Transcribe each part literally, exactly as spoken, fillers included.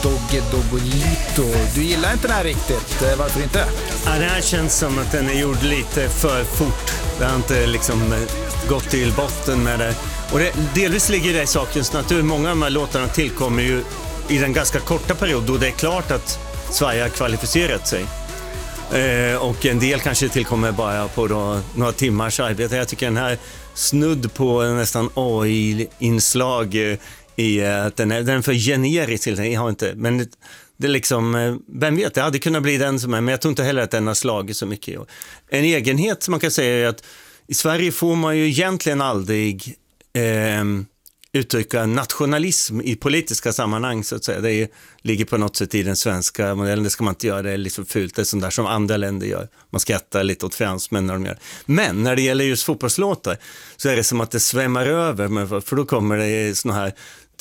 Dogge Dogolito. Du gillar inte den här riktigt, varför inte? Ja, det här känns som att den är gjord lite för fort. Det har inte liksom gått till botten med det. Och det, delvis ligger det i sakens natur. Många av de här låtarna tillkommer ju i den ganska korta period då det är klart att Sverige har kvalificerat sig. Eh, och en del kanske tillkommer bara på då, några timmars arbete. Jag tycker den här snudd på nästan A I-inslag eh, i att den är, den är för generisk till jag har inte, men det, det är liksom, eh, vem vet, det hade kunnat bli den som är, men jag tror inte heller att den har slagit så mycket. En egenhet som man kan säga är att i Sverige får man ju egentligen aldrig eh, uttrycka nationalism i politiska sammanhang så att säga. Det är, ligger på något sätt i den svenska modellen. Det ska man inte göra, det är liksom fult. Det är sånt där som andra länder gör. Man skrattar lite åt fransmän när de gör. Men när det gäller just fotbollslåtar så är det som att det svämmar över. För då kommer det såna här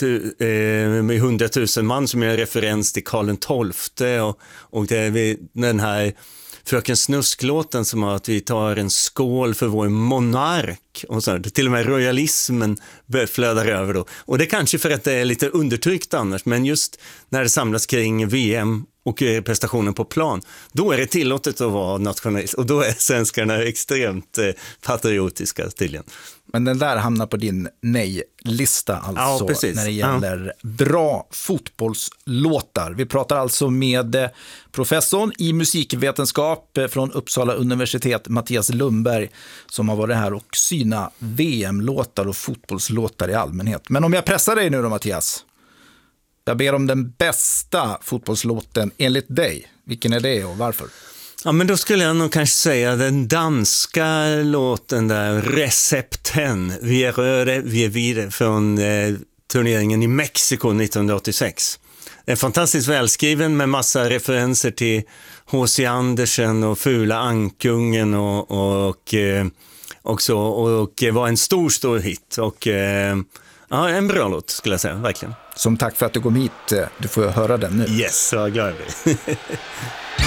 med hundratusen man som är referens till Karl den tolfte och, och det är den här Fröken Snusklåten som har att vi tar en skål för vår monark och så, till och med royalismen flödar över då. Och det är kanske för att det är lite undertryckt annars, men just när det samlas kring V M och prestationen på plan, då är det tillåtet att vara nationalist och då är svenskarna extremt eh, patriotiska tydligen. Men den där hamnar på din nej-lista alltså, ja, när det gäller ja. bra fotbollslåtar. Vi pratar alltså med professorn i musikvetenskap från Uppsala universitet, Mattias Lundberg, som har varit här och syna V M-låtar och fotbollslåtar i allmänhet. Men om jag pressar dig nu då, Mattias, jag ber om den bästa fotbollslåten enligt dig. Vilken är det och varför? Ja, men då skulle jag nog kanske säga den danska låten där, Recepten, Vi är röde, vi är vidare, från eh, turneringen i Mexiko nittonhundraåttiosex. Den är fantastiskt välskriven med massa referenser till H C Andersen och Fula Ankungen och, och, och, eh, och, så, och, och var en stor, stor hit. Och eh, ja, en bra låt skulle jag säga, verkligen. Som tack för att du kom hit, du får höra den nu. Yes, så glad jag blir.